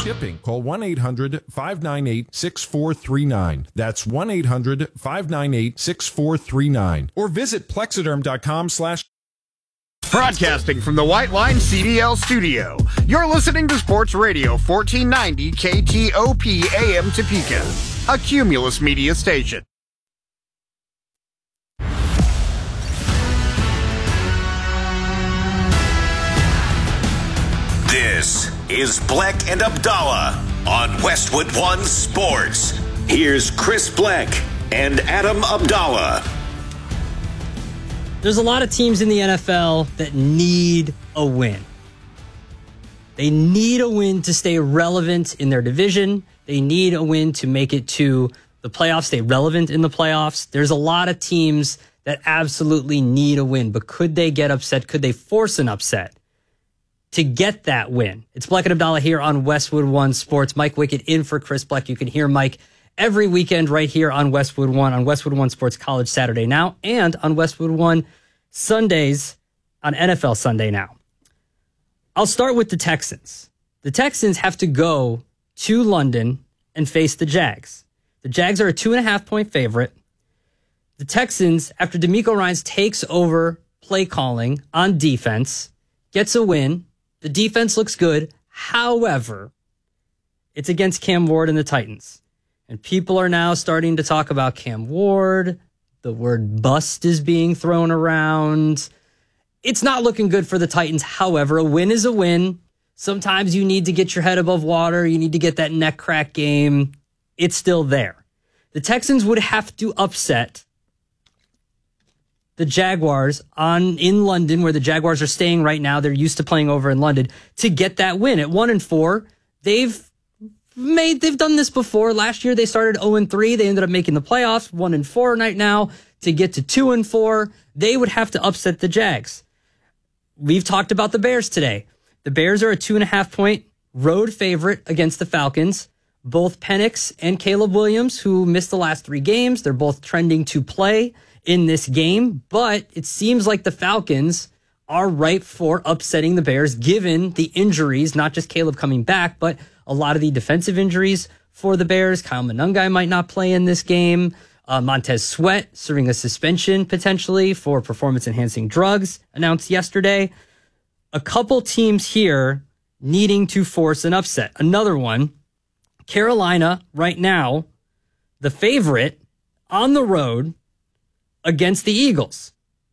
shipping. Call 1-800-598-6439. That's 1-800-598-6439. Or visit Plexiderm.com/ Broadcasting from the White Line CDL studio, you're listening to Sports Radio 1490 KTOP AM Topeka, a Cumulus Media station. This is Bleck and Abdallah on Westwood One Sports. Here's Chris Bleck and Adam Abdallah. There's a lot of teams in the NFL that need a win. They need a win to stay relevant in their division. They need a win to make it to the playoffs, stay relevant in the playoffs. There's a lot of teams that absolutely need a win, but could they get upset? Could they force an upset to get that win? It's Bleck and Abdallah here on Westwood One Sports. Mike Wickett in for Chris Bleck. You can hear Mike every weekend right here on Westwood One Sports College Saturday Now, and on Westwood One Sundays on NFL Sunday Now. I'll start with the Texans. The Texans have to go to London and face the Jags. The Jags are a 2.5-point favorite. The Texans, after DeMeco Ryans takes over play calling on defense, gets a win. The defense looks good. However, it's against Cam Ward and the Titans. And people are now starting to talk about Cam Ward. The word bust is being thrown around. It's not looking good for the Titans. However, a win is a win. Sometimes you need to get your head above water. You need to get that neck crack game. It's still there. The Texans would have to upset the Jaguars in London, where the Jaguars are staying right now. They're used to playing over in London to get that win. At 1-4, they've done this before. Last year they started 0-3. They ended up making the playoffs. 1-4 right now. To get to 2-4, they would have to upset the Jags. We've talked about the Bears today. The Bears are a 2.5-point road favorite against the Falcons. Both Penix and Caleb Williams, who missed the last 3 games, they're both trending to play in this game, but it seems like the Falcons are ripe for upsetting the Bears, given the injuries, not just Caleb coming back, but a lot of the defensive injuries for the Bears. Kyle Monangai might not play in this game. Montez Sweat serving a suspension potentially for performance-enhancing drugs, announced yesterday. A couple teams here needing to force an upset. Another one, Carolina right now, the favorite on the road against the Eagles.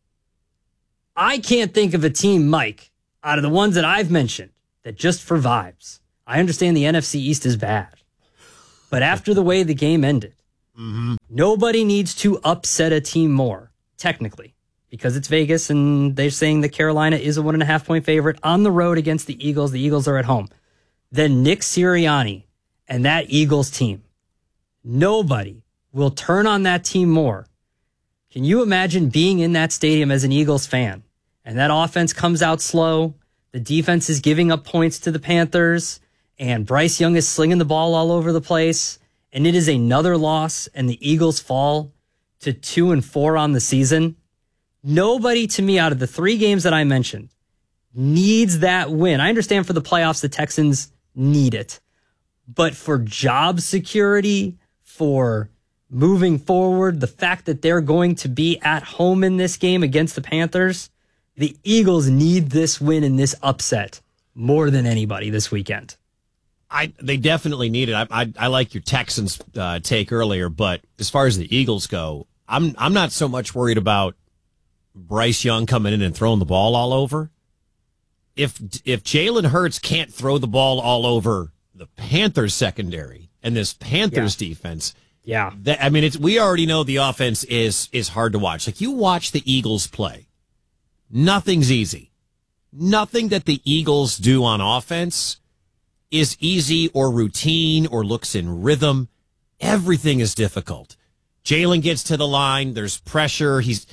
I can't think of a team, Mike, out of the ones that I've mentioned, that just for vibes. I understand the NFC East is bad, but after the way the game ended, nobody needs to upset a team more, technically, because it's Vegas and they're saying that Carolina is a 1.5-point favorite on the road against the Eagles. The Eagles are at home. Then Nick Sirianni and that Eagles team, nobody will turn on that team more. Can you imagine being in that stadium as an Eagles fan and that offense comes out slow, the defense is giving up points to the Panthers, and Bryce Young is slinging the ball all over the place, and it is another loss, and the Eagles fall to 2-4 on the season? Nobody, to me, out of the 3 games that I mentioned, needs that win. I understand for the playoffs, the Texans need it. But for job security, for moving forward, the fact that they're going to be at home in this game against the Panthers, the Eagles need this win and this upset more than anybody this weekend. They definitely need it. I like your Texans take earlier, but as far as the Eagles go, I'm not so much worried about Bryce Young coming in and throwing the ball all over. If Jalen Hurts can't throw the ball all over the Panthers secondary and this Panthers defense, we already know the offense is hard to watch. Like, you watch the Eagles play, nothing's easy. Nothing that the Eagles do on offense is easy or routine or looks in rhythm. Everything is difficult. Jalen gets to the line. There's pressure. He's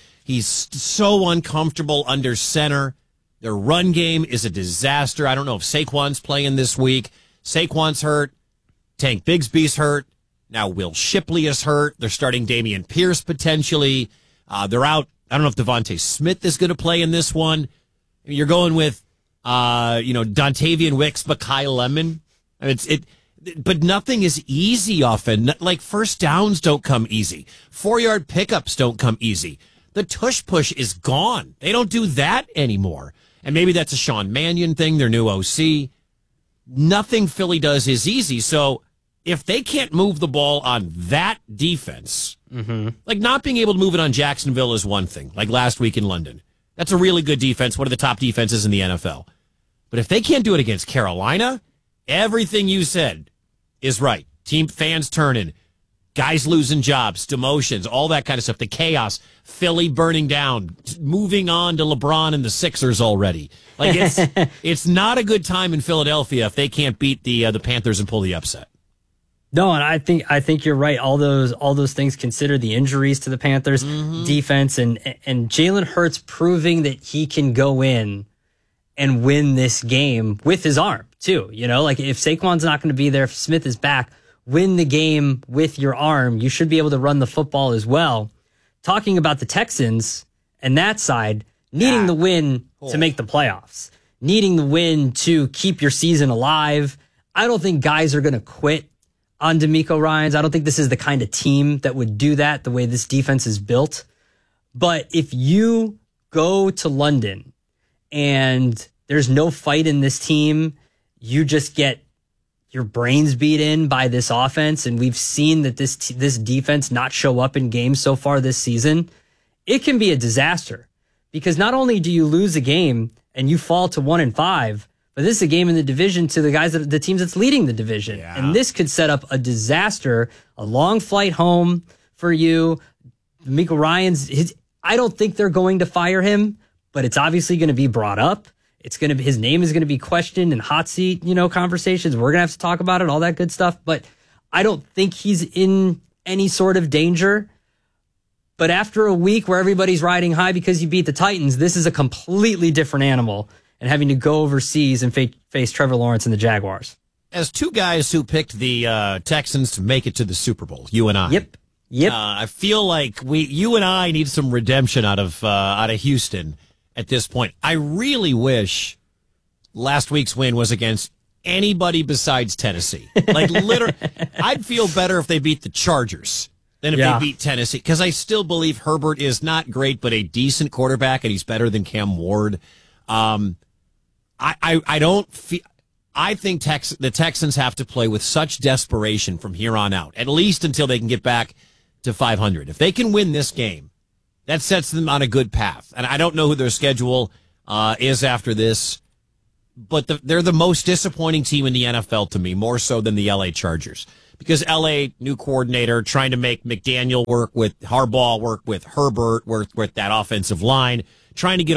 so uncomfortable under center. Their run game is a disaster. I don't know if Saquon's playing this week. Saquon's hurt. Tank Bigsby's hurt. Now Will Shipley is hurt. They're starting Dameon Pierce potentially. They're out. I don't know if Devontae Smith is going to play in this one. You're going with, Dontavian Wicks, Mekhi Lemon I mean, but nothing is easy often. Like first downs don't come easy. 4-yard pickups don't come easy. The tush push is gone. They don't do that anymore. And maybe that's a Sean Mannion thing, their new OC. Nothing Philly does is easy. So if they can't move the ball on that defense, like not being able to move it on Jacksonville is one thing, like last week in London. That's a really good defense, one of the top defenses in the NFL. But if they can't do it against Carolina, everything you said is right. Team fans turning, guys losing jobs, demotions, all that kind of stuff. The chaos, Philly burning down, moving on to LeBron and the Sixers already. Like it's not a good time in Philadelphia if they can't beat the Panthers and pull the upset. No, and I think you're right. All those things consider the injuries to the Panthers defense and Jalen Hurts proving that he can go in and win this game with his arm too. You know, like if Saquon's not going to be there, if Smith is back, win the game with your arm. You should be able to run the football as well. Talking about the Texans and that side, needing the win to make the playoffs, needing the win to keep your season alive. I don't think guys are going to quit on DeMeco Ryans. I don't think this is the kind of team that would do that the way this defense is built. But if you go to London and there's no fight in this team, you just get your brains beat in by this offense. And we've seen that this defense not show up in games so far this season. It can be a disaster because not only do you lose a game and you fall to 1-5, but this is a game in the division to the teams that's leading the division. Yeah. And this could set up a disaster, a long flight home for you. DeMeco Ryans, I don't think they're going to fire him, but it's obviously going to be brought up. His name is going to be questioned in hot seat, conversations. We're going to have to talk about it, all that good stuff. But I don't think he's in any sort of danger. But after a week where everybody's riding high because you beat the Titans, this is a completely different animal. And having to go overseas and face Trevor Lawrence and the Jaguars. As two guys who picked the Texans to make it to the Super Bowl, you and I. Yep. I feel like you and I need some redemption out of Houston at this point. I really wish last week's win was against anybody besides Tennessee. Like literally, I'd feel better if they beat the Chargers than if they beat Tennessee, because I still believe Herbert is not great, but a decent quarterback, and he's better than Cam Ward. I think the Texans have to play with such desperation from here on out, at least until they can get back to 500. If they can win this game, that sets them on a good path. And I don't know who their schedule is after this, but they're the most disappointing team in the NFL to me, more so than the LA Chargers. Because LA, new coordinator, trying to make McDaniel work with Harbaugh, work with Herbert, work with that offensive line. Trying to get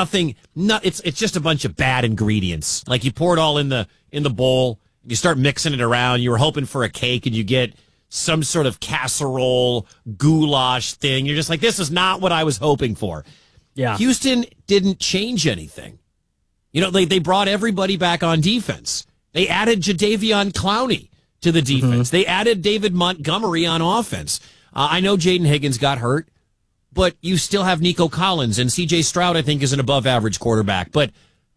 it's just a bunch of bad ingredients. Like you pour it all in the bowl, you start mixing it around. You were hoping for a cake and you get some sort of casserole goulash thing. You're just like, this is not what I was hoping for. Yeah. Houston didn't change anything. They brought everybody back on defense. They added Jadeveon Clowney to the defense. They added David Montgomery on offense. I know Jaden Higgins got hurt, but you still have Nico Collins, and C.J. Stroud, I think, is an above-average quarterback. But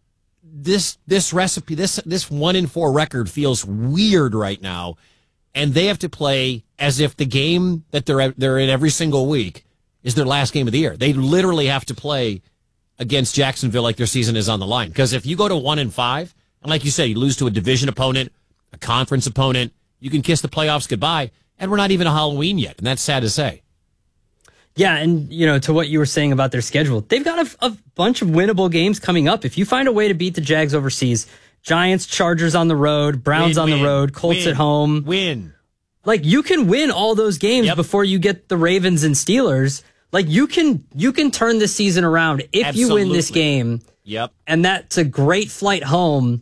this recipe, this 1-4 record feels weird right now, and they have to play as if the game that they're in every single week is their last game of the year. They literally have to play against Jacksonville like their season is on the line. Because if you go to 1-5, and like you said, you lose to a division opponent, a conference opponent, you can kiss the playoffs goodbye, and we're not even a Halloween yet, and that's sad to say. Yeah, and, to what you were saying about their schedule, they've got a bunch of winnable games coming up. If you find a way to beat the Jags overseas, Giants, Chargers on the road, Browns on the road, Colts at home. Like, you can win all those games before you get the Ravens and Steelers. Like, you can turn this season around if you win this game. Yep. And that's a great flight home.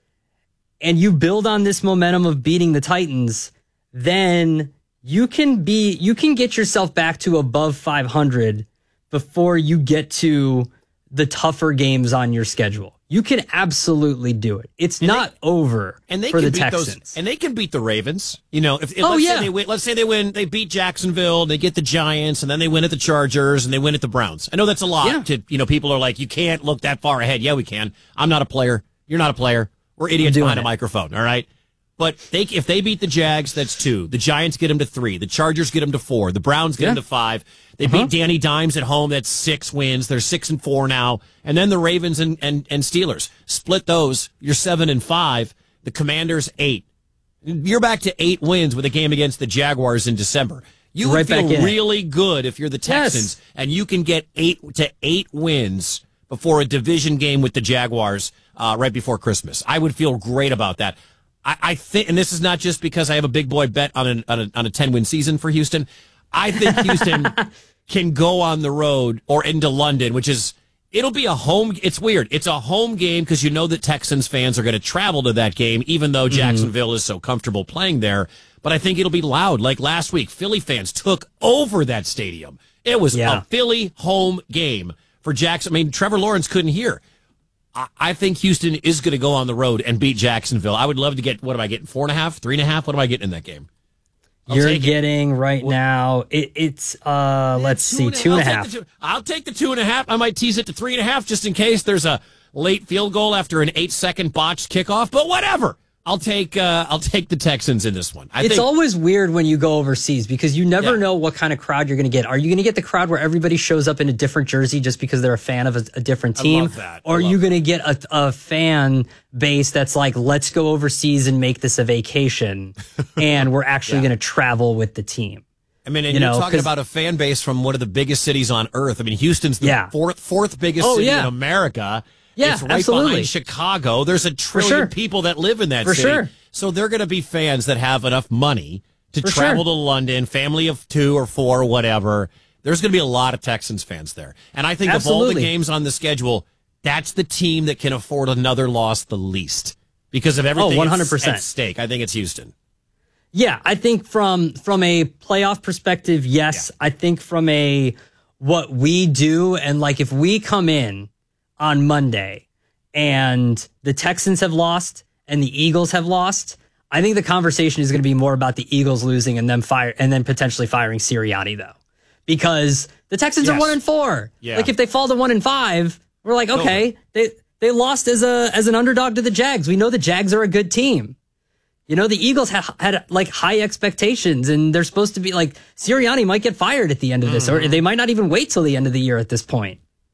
And you build on this momentum of beating the Titans, then you can get yourself back to above 500 before you get to the tougher games on your schedule. You can absolutely do it. It's not over for the Texans. And they can beat the Ravens. Let's say they beat Jacksonville, they get the Giants, and then they win at the Chargers, and they win at the Browns. I know that's a lot. People are like, you can't look that far ahead. Yeah, we can. I'm not a player. You're not a player. We're idiots behind a microphone, all right? But if they beat the Jags, that's 2. The Giants get them to 3. The Chargers get them to 4. The Browns get them to 5. They beat Danny Dimes at home. That's 6 wins. They're 6-4 now. And then the Ravens and Steelers. Split those. You're 7-5. The Commanders 8. You're back to 8 wins with a game against the Jaguars in December. You would feel really good if you're the Texans and you can get 8 wins before a division game with the Jaguars right before Christmas. I would feel great about that. I think, and this is not just because I have a big boy bet on a 10-win season for Houston. I think Houston can go on the road or into London, it'll be a home. It's weird. It's a home game because you know that Texans fans are going to travel to that game, even though Jacksonville is so comfortable playing there. But I think it'll be loud. Like last week, Philly fans took over that stadium. It was a Philly home game for Jackson. I mean, Trevor Lawrence couldn't hear. I think Houston is going to go on the road and beat Jacksonville. I would love to get, what am I getting, 4.5, 3.5? What am I getting in that game? You're getting right now, it's, let's see, 2.5. I'll take the 2.5. I might tease it to 3.5 just in case there's a late field goal after an 8-second botched kickoff, but whatever. I'll take the Texans in this one. It's always weird when you go overseas because you never know what kind of crowd you're going to get. Are you going to get the crowd where everybody shows up in a different jersey just because they're a fan of a different team? I love that. Or are you going to get a fan base that's like, let's go overseas and make this a vacation, and we're actually going to travel with the team? I mean, and you're talking about a fan base from one of the biggest cities on earth. I mean, Houston's the fourth biggest city in America. Yeah, it's right behind Chicago. There's a trillion people that live in that city. Sure. So they're going to be fans that have enough money to travel to London, family of 2 or 4 or whatever. There's going to be a lot of Texans fans there. And I think of all the games on the schedule, that's the team that can afford another loss the least because of everything 100%. At stake. I think it's Houston. Yeah, I think from a playoff perspective, yes. Yeah. I think from what we do, and like if we come in on Monday and the Texans have lost and the Eagles have lost, I think the conversation is going to be more about the Eagles losing and then potentially firing Sirianni, though, because the Texans are 1-4. Yeah. Like if they fall to 1-5, we're like, okay, they lost as an underdog to the Jags. We know the Jags are a good team. You know, the Eagles had like high expectations, and they're supposed to be like, Sirianni might get fired at the end of this, or they might not even wait till the end of the year at this point.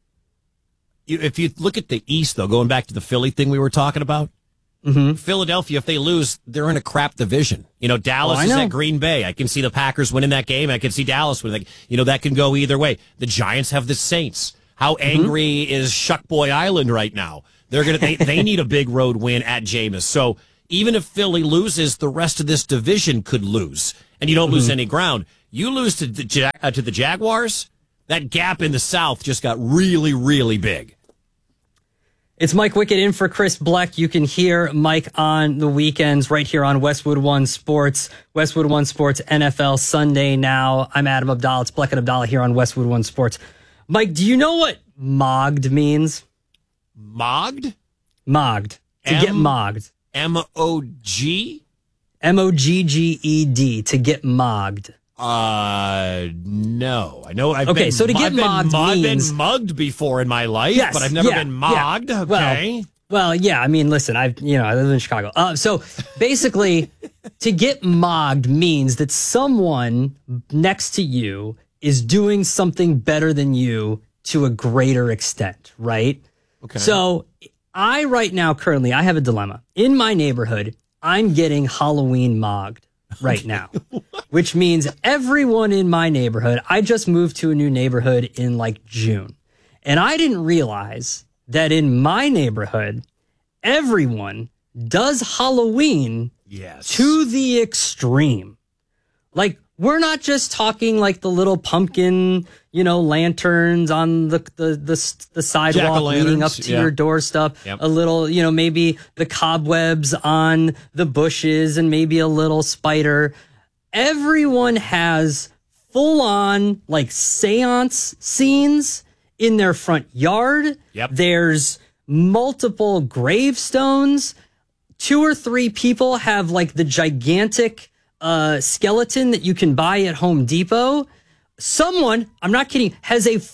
If you look at the East, though, going back to the Philly thing we were talking about, Philadelphia, if they lose, they're in a crap division. You know, Dallas is at Green Bay. I can see the Packers winning that game. I can see Dallas winning. That can go either way. The Giants have the Saints. How angry is Shuckboy Island right now? They need a big road win at Jameis. So even if Philly loses, the rest of this division could lose, and you don't lose any ground. You lose to the Jaguars, that gap in the South just got really, really big. It's Mike Wickett in for Chris Bleck. You can hear Mike on the weekends right here on Westwood One Sports. Westwood One Sports NFL Sunday now. I'm Adam Abdallah. It's Bleck and Abdallah here on Westwood One Sports. Mike, do you know what mogged means? Mogged? Mogged. To get mogged. M-O-G? M-O-G-G-E-D. To get mogged. No. I know I've been mugged before in my life, but I've never been mogged. Yeah. Okay. Well, yeah. I mean, listen, I live in Chicago. So basically, to get mogged means that someone next to you is doing something better than you to a greater extent, right? Okay. So right now, currently, I have a dilemma. In my neighborhood, I'm getting Halloween mogged right now, which means everyone in my neighborhood, I just moved to a new neighborhood in like June. And I didn't realize that in my neighborhood, everyone does Halloween to the extreme. Like, we're not just talking like the little pumpkin, lanterns on the sidewalk leading up to your door stuff. Yep. A little, maybe the cobwebs on the bushes and maybe a little spider. Everyone has full on like seance scenes in their front yard. Yep. There's multiple gravestones. 2 or 3 people have like the gigantic skeleton that you can buy at Home Depot. Someone, I'm not kidding, has a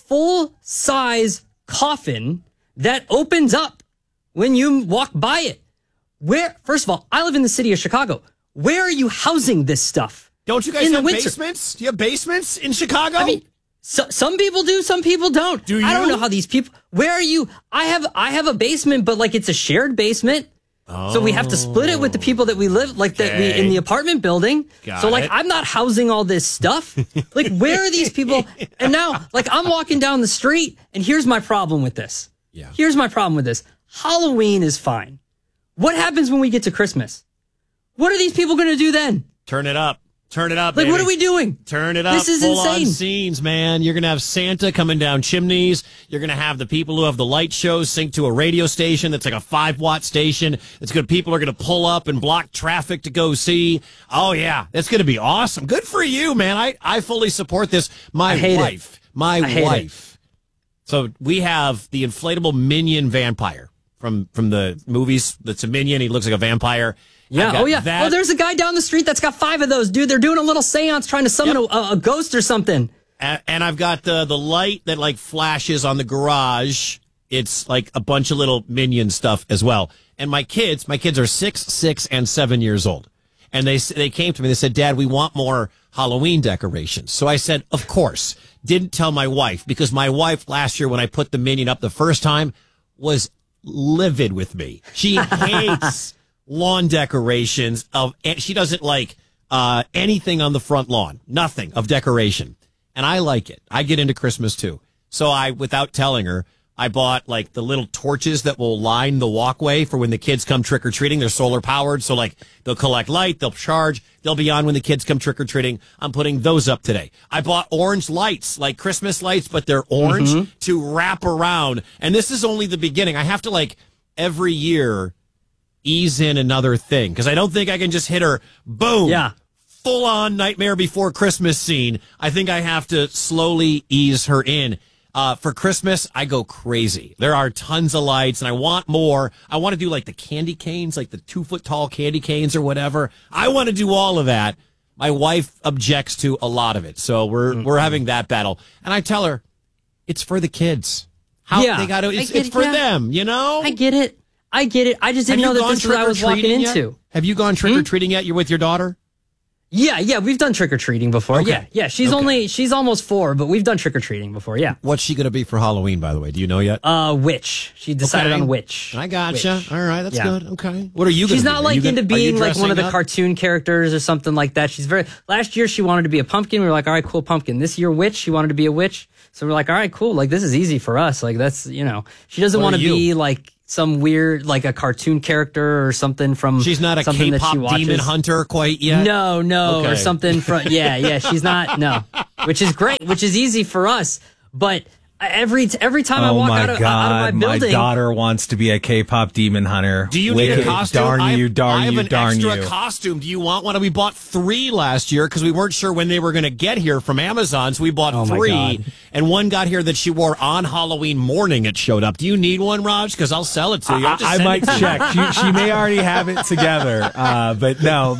full-size coffin that opens up when you walk by it First of all, I live in the city of Chicago. Where are you housing this stuff? Don't you guys in have the winter? basements? Do you have basements in Chicago? I mean, some people do, some people don't. Do you? I don't know how these people. Where are you? I have a basement, but like it's a shared basement. So we have to split it with the people that we live, like that we in the apartment building. So like I'm not housing all this stuff. Like where are these people? And now like I'm walking down the street, and here's my problem with this. Yeah. Here's my problem with this. Halloween is fine. What happens when we get to Christmas? What are these people going to do then? Turn it up. Turn it up, Like, baby. what are we doing? Turn it up. This is Full insane. on scenes, man. You're going to have Santa coming down chimneys. You're going to have the people who have the light shows sync to a radio station that's like a 5-watt station. People are going to pull up and block traffic to go see. Oh, yeah. That's going to be awesome. Good for you, man. I fully support this. My wife. So we have the inflatable minion vampire from the movies. That's a minion. He looks like a vampire. Yeah. Oh, yeah. There's a guy down the street that's got 5 of those, dude. They're doing a little seance trying to summon a ghost or something. And I've got the light that like flashes on the garage. It's like a bunch of little minion stuff as well. And my kids are 6, 6, and 7 years old. And they came to me. They said, Dad, we want more Halloween decorations. So I said, of course. Didn't tell my wife, because my wife last year when I put the minion up the first time was livid with me. She hates lawn decorations she doesn't like anything on the front lawn, nothing of decoration. And I like it. I get into Christmas too. So without telling her, I bought like the little torches that will line the walkway for when the kids come trick or treating. They're solar powered. So like they'll collect light, they'll charge, they'll be on when the kids come trick or treating. I'm putting those up today. I bought orange lights, like Christmas lights, but they're orange to wrap around. And this is only the beginning. I have to like every year ease in another thing, because I don't think I can just hit her, boom, full on Nightmare Before Christmas scene. I think I have to slowly ease her in. For Christmas, I go crazy. There are tons of lights, and I want more. I want to do like the candy canes, like the 2-foot tall candy canes or whatever. I want to do all of that. My wife objects to a lot of it, so we're having that battle. And I tell her, it's for the kids. They got to. It's for them, you know. I get it. I just didn't know that this is what I was walking into. Have you gone trick or treating yet? You're with your daughter? Yeah, we've done trick or treating before. Okay. Yeah. She's almost 4, but we've done trick or treating before. Yeah. What's she going to be for Halloween, by the way? Do you know yet? Witch. She decided on witch. I gotcha. Witch. All right, that's good. Okay. What are you going to be? She's not like into being like one of the cartoon characters or something like that. Last year she wanted to be a pumpkin. We were like, all right, cool, pumpkin. This year, witch. She wanted to be a witch. So we're like, all right, cool. Like, this is easy for us. Like, that's, she doesn't want to be like some weird, like a cartoon character or something from. She's not a K-pop demon hunter quite yet. No, okay. Or something from. Yeah. She's not. No, which is great, which is easy for us. But every time I walk out of my building, my daughter wants to be a K-pop demon hunter. Do you need a costume? Darn you! I have an extra costume. Do you want one? We bought 3 last year because we weren't sure when they were going to get here from Amazon, so we bought 3. And one got here that she wore on Halloween morning. It showed up. Do you need one, Raj? Because I'll sell it to you. I might check. She may already have it together, but no,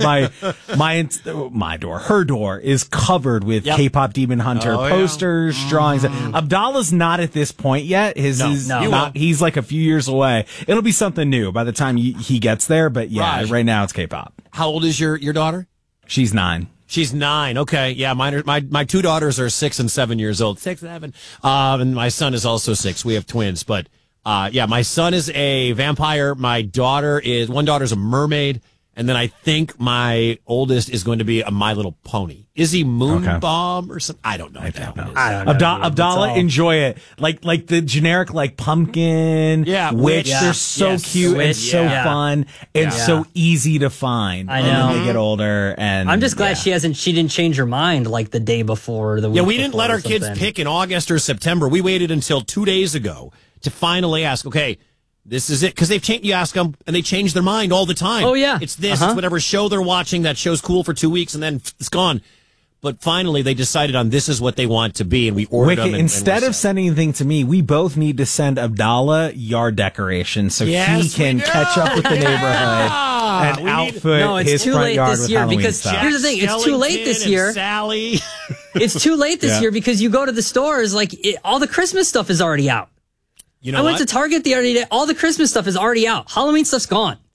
her door is covered with K-pop demon hunter posters, drawings. Abdallah's not at this point yet. He's like a few years away. It'll be something new by the time he gets there. But Raj, right now it's K-pop. How old is your daughter? She's 9. She's 9. Okay. Yeah. My 2 daughters are 6 and 7 years old. 6, 7. And my son is also 6. We have twins, but, my son is a vampire. One daughter's a mermaid. And then I think my oldest is going to be a My Little Pony. Is he Moonbomb or something? I don't know. I don't know. Abdallah, enjoy it. Like the generic like pumpkin, witch. They're so cute and so fun and so easy to find. I know. When they get older, and I'm just glad she didn't change her mind like the day before. We didn't let our kids pick in August or September. We waited until 2 days ago to finally ask. Okay. This is it, because you ask them, and they change their mind all the time. Oh, yeah. It's this, it's whatever show they're watching. That show's cool for 2 weeks, and then it's gone. But finally, they decided on this is what they want to be, and we ordered them. Instead of sending anything to me, we both need to send Abdallah yard decorations so he can catch up with the neighborhood and outfit his front yard with Halloween stuff. Here's the thing, it's too late this year. Sally. It's too late this year because you go to the stores, all the Christmas stuff is already out. You know I went to Target the other day. All the Christmas stuff is already out. Halloween stuff's gone.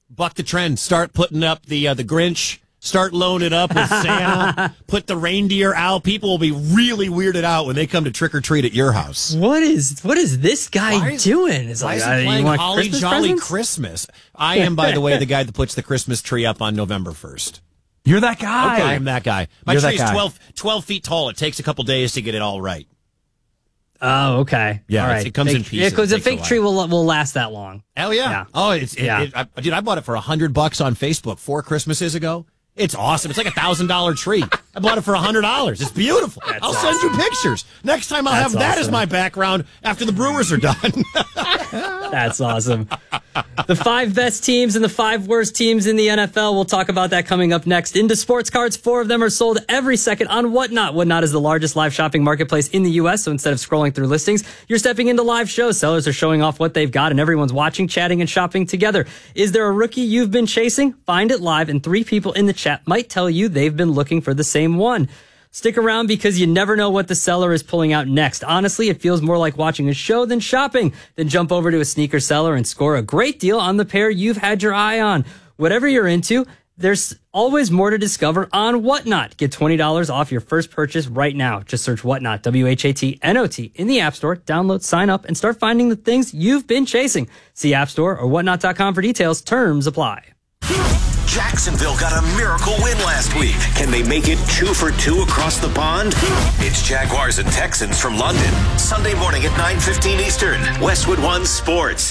Buck the trend. Start putting up the Grinch. Start loading it up with Santa. Put the reindeer out. People will be really weirded out when they come to trick or treat at your house. What is this guy doing? Why is he playing Holly Jolly Christmas? I am, by the way, the guy that puts the Christmas tree up on November 1st. You're that guy. Okay. I am that guy. My tree is 12 feet tall. It takes a couple days to get it all right. Oh, okay. Yeah, all right. It comes in pieces. Yeah, because a fake tree will last that long. Hell yeah. Oh, dude, I bought it for $100 on Facebook 4 Christmases ago. It's awesome. It's like $1,000 tree. I bought it for $100. It's beautiful. I'll send you pictures. Next time I'll have that as my background after the Brewers are done. That's awesome. The 5 best teams and the 5 worst teams in the NFL. We'll talk about that coming up next. Into sports cards, 4 of them are sold every second on Whatnot. Whatnot is the largest live shopping marketplace in the U.S., so instead of scrolling through listings, you're stepping into live shows. Sellers are showing off what they've got, and everyone's watching, chatting, and shopping together. Is there a rookie you've been chasing? Find it live, and 3 people in the chat might tell you they've been looking for the same one. Stick around because you never know what the seller is pulling out next. Honestly, it feels more like watching a show than shopping. Then jump over to a sneaker seller and score a great deal on the pair you've had your eye on. Whatever you're into, there's always more to discover on Whatnot. Get $20 off your first purchase right now. Just search Whatnot, WHATNOT, in the App Store. Download, sign up, and start finding the things you've been chasing. See App Store or whatnot.com for details. Terms apply. Jacksonville got a miracle win last week. Can they make it 2 for 2 across the pond? It's Jaguars and Texans from London. Sunday morning at 9:15 Eastern. Westwood One Sports.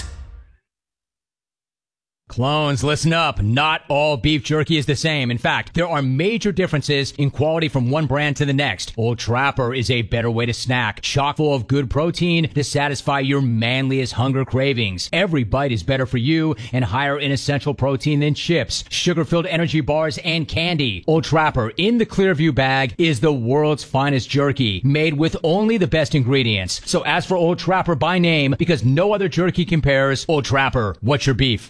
Clones, listen up. Not all beef jerky is the same. In fact, there are major differences in quality from one brand to the next. Old Trapper is a better way to snack, chock full of good protein to satisfy your manliest hunger cravings. Every bite is better for you and higher in essential protein than chips, sugar-filled energy bars, and candy. Old Trapper in the Clearview bag is the world's finest jerky, made with only the best ingredients. So ask for Old Trapper by name because no other jerky compares. Old Trapper, what's your beef?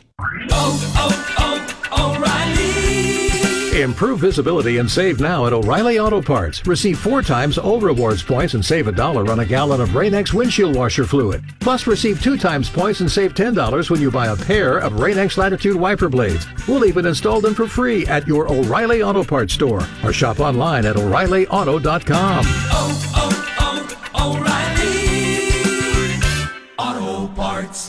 O'Reilly. Improve visibility and save now at O'Reilly Auto Parts. Receive 4 times O Rewards points and save $1 on a gallon of Rain-X windshield washer fluid. Plus, receive 2 times points and save $10 when you buy a pair of Rain-X Latitude wiper blades. We'll even install them for free at your O'Reilly Auto Parts store or shop online at O'ReillyAuto.com. O'Reilly Auto Parts.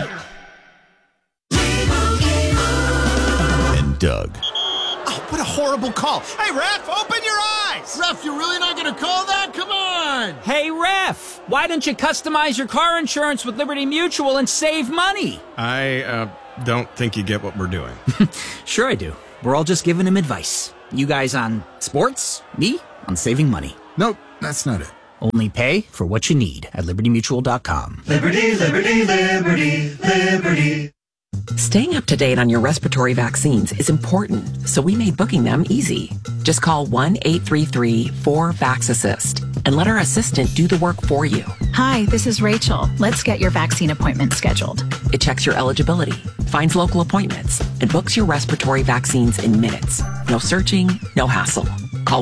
Doug. Oh, what a horrible call. Hey, ref, open your eyes. Ref, you're really not going to call that? Come on. Hey, ref, why don't you customize your car insurance with Liberty Mutual and save money? I don't think you get what we're doing. Sure I do. We're all just giving him advice. You guys on sports, me on saving money. Nope, that's not it. Only pay for what you need at libertymutual.com. Liberty, liberty, liberty, liberty. Staying up to date on your respiratory vaccines is important, so we made booking them easy. Just call 1-833-4-VAX-ASSIST and let our assistant do the work for you. Hi, this is Rachel. Let's get your vaccine appointment scheduled. It checks your eligibility, finds local appointments, and books your respiratory vaccines in minutes. No searching, no hassle. Call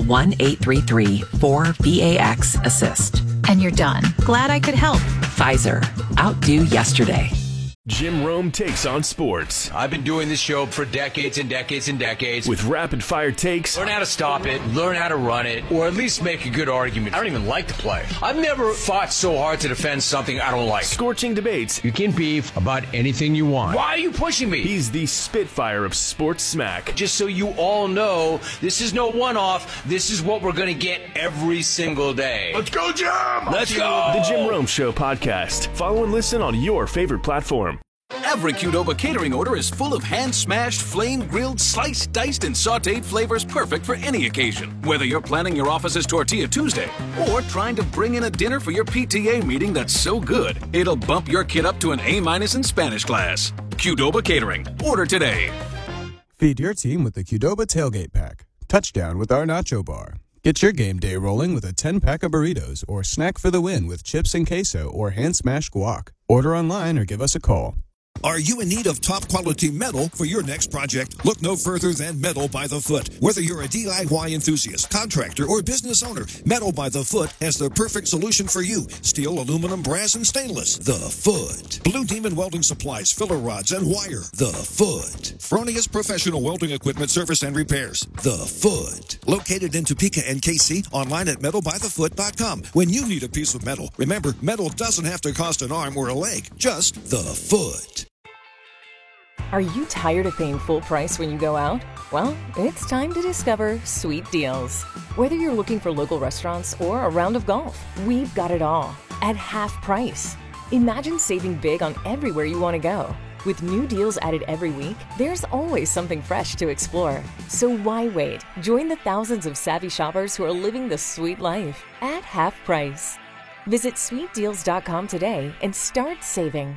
1-833-4-VAX-ASSIST. And you're done. Glad I could help. Pfizer. Outdo yesterday. Jim Rome takes on sports. I've been doing this show for decades and decades and decades. With rapid-fire takes. Learn how to stop it, learn how to run it, or at least make a good argument. I don't even like to play. I've never fought so hard to defend something I don't like. Scorching debates. You can beef about anything you want. Why are you pushing me? He's the Spitfire of sports smack. Just so you all know, this is no one-off. This is what we're going to get every single day. Let's go, Jim! Let's go! The Jim Rome Show podcast. Follow and listen on your favorite platform. Every Qdoba catering order is full of hand-smashed, flame-grilled, sliced, diced, and sautéed flavors perfect for any occasion. Whether you're planning your office's Tortilla Tuesday or trying to bring in a dinner for your PTA meeting that's so good, it'll bump your kid up to an A- in Spanish class. Qdoba Catering. Order today. Feed your team with the Qdoba Tailgate Pack. Touchdown with our Nacho Bar. Get your game day rolling with a 10-pack of burritos or snack for the win with chips and queso or hand-smashed guac. Order online or give us a call. Are you in need of top quality metal for your next project? Look no further than Metal by the Foot. Whether you're a DIY enthusiast, contractor, or business owner, Metal by the Foot has the perfect solution for you. Steel, aluminum, brass, and stainless. The Foot. Blue Demon Welding Supplies, filler rods, and wire. The Foot. Fronius Professional Welding Equipment Service and Repairs. The Foot. Located in Topeka and KC, online at metalbythefoot.com. When you need a piece of metal, remember, metal doesn't have to cost an arm or a leg, just the Foot. Are you tired of paying full price when you go out? Well, it's time to discover Sweet Deals. Whether you're looking for local restaurants or a round of golf, we've got it all at half price. Imagine saving big on everywhere you want to go. With new deals added every week, there's always something fresh to explore. So why wait? Join the thousands of savvy shoppers who are living the sweet life at half price. Visit sweetdeals.com today and start saving.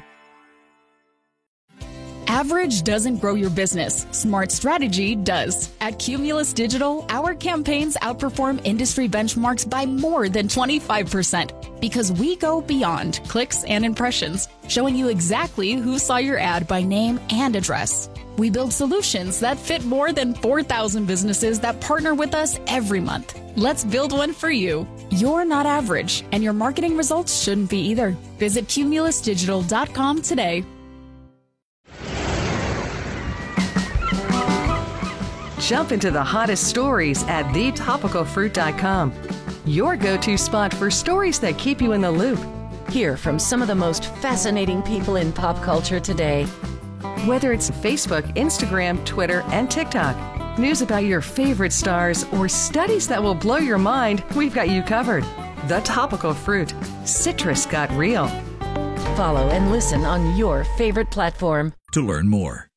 Average doesn't grow your business. Smart strategy does. At Cumulus Digital, our campaigns outperform industry benchmarks by more than 25% because we go beyond clicks and impressions, showing you exactly who saw your ad by name and address. We build solutions that fit more than 4,000 businesses that partner with us every month. Let's build one for you. You're not average, and your marketing results shouldn't be either. Visit cumulusdigital.com today. Jump into the hottest stories at thetopicalfruit.com. Your go-to spot for stories that keep you in the loop. Hear from some of the most fascinating people in pop culture today. Whether it's Facebook, Instagram, Twitter, and TikTok, news about your favorite stars, or studies that will blow your mind, we've got you covered. The Topical Fruit. Citrus got real. Follow and listen on your favorite platform. To learn more,